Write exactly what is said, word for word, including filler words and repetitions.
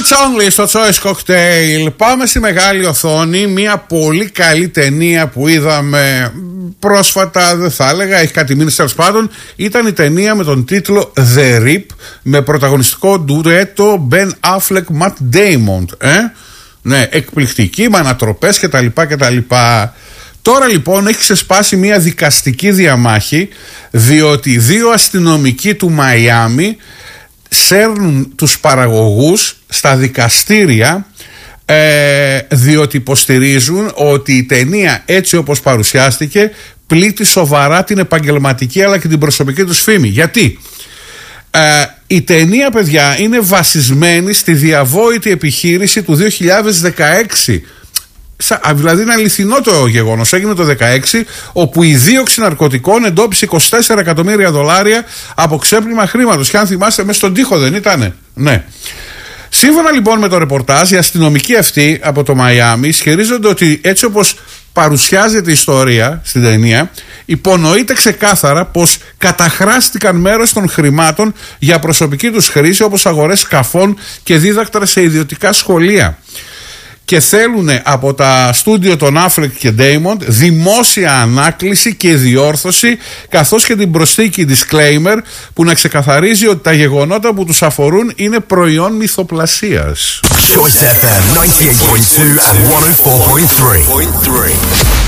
Only στο Choice Cocktail. Πάμε στη μεγάλη οθόνη. Μια πολύ καλή ταινία που είδαμε πρόσφατα, δεν θα έλεγα, έχει κάτι μήνες τέλος πάντων. Ήταν η ταινία με τον τίτλο The Rip, με πρωταγωνιστικό ντουέτο Ben Affleck, Matt Damon. ε? Ναι, εκπληκτική, με ανατροπές κτλ, κτλ. Τώρα λοιπόν έχει ξεσπάσει μια δικαστική διαμάχη, διότι δύο αστυνομικοί του Μαϊάμι σέρνουν τους παραγωγούς στα δικαστήρια, ε, διότι υποστηρίζουν ότι η ταινία έτσι όπως παρουσιάστηκε πλήττει σοβαρά την επαγγελματική αλλά και την προσωπική τους φήμη. Γιατί ε, η ταινία, παιδιά, είναι βασισμένη στη διαβόητη επιχείρηση του δύο χιλιάδες δεκαέξι. Δηλαδή είναι αληθινό το γεγονός. Έγινε το δεκαέξι, όπου η δίωξη ναρκωτικών εντόπισε είκοσι τέσσερα εκατομμύρια δολάρια από ξέπλυμα χρήματος. Και αν θυμάστε, μέσα στον τοίχο δεν ήτανε? Ναι. Σύμφωνα λοιπόν με το ρεπορτάζ, οι αστυνομικοί αυτοί από το Μαϊάμι ισχυρίζονται ότι έτσι όπως παρουσιάζεται η ιστορία στην ταινία, υπονοείται ξεκάθαρα πως καταχράστηκαν μέρος των χρημάτων για προσωπική τους χρήση, όπως αγορές σκαφών και δίδακτρα σε ιδιωτικά σχολεία. Και θέλουν από τα στούντιο των Affleck και Damon δημόσια ανάκληση και διόρθωση, καθώς και την προσθήκη disclaimer που να ξεκαθαρίζει ότι τα γεγονότα που τους αφορούν είναι προϊόν μυθοπλασίας. Choice εφ εμ ninety-eight point two and one oh four point three.